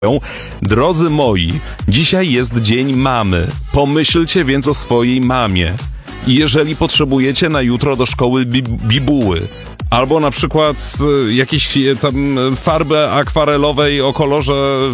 Drodzy moi, dzisiaj jest Dzień Mamy. Pomyślcie więc o swojej mamie. I jeżeli potrzebujecie na jutro do szkoły bibuły, albo na przykład jakiejś tam farby akwarelowej o kolorze